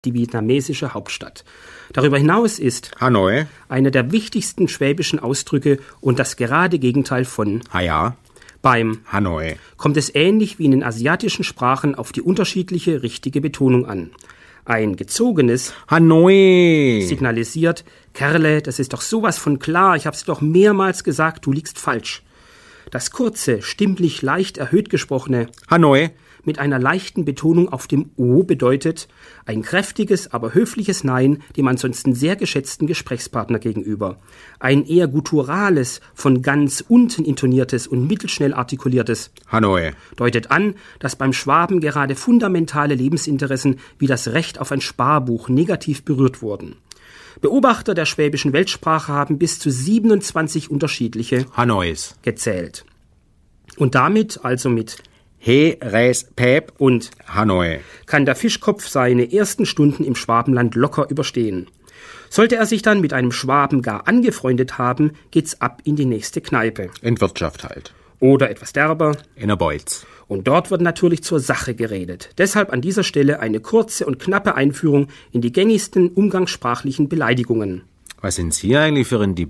die vietnamesische Hauptstadt. Darüber hinaus ist Hanoi einer der wichtigsten schwäbischen Ausdrücke und das gerade Gegenteil von Haya. Beim Hanoi kommt es ähnlich wie in den asiatischen Sprachen auf die unterschiedliche richtige Betonung an. Ein gezogenes Hanoi signalisiert, Kerle, das ist doch sowas von klar, ich hab's dir doch mehrmals gesagt, du liegst falsch. Das kurze, stimmlich leicht erhöht gesprochene Hanoi mit einer leichten Betonung auf dem O bedeutet ein kräftiges, aber höfliches Nein dem ansonsten sehr geschätzten Gesprächspartner gegenüber. Ein eher gutturales, von ganz unten intoniertes und mittelschnell artikuliertes Hanoi deutet an, dass beim Schwaben gerade fundamentale Lebensinteressen wie das Recht auf ein Sparbuch negativ berührt wurden. Beobachter der schwäbischen Weltsprache haben bis zu 27 unterschiedliche Hanois gezählt. Und damit, also mit He, Res, Pep und Hanoi kann der Fischkopf seine ersten Stunden im Schwabenland locker überstehen. Sollte er sich dann mit einem Schwaben gar angefreundet haben, geht's ab in die nächste Kneipe. in Wirtschaft halt. Oder etwas derber. In der Beutz. Und dort wird natürlich zur Sache geredet. Deshalb an dieser Stelle eine kurze und knappe Einführung in die gängigsten umgangssprachlichen Beleidigungen. Was sind Sie eigentlich für ein Dieb?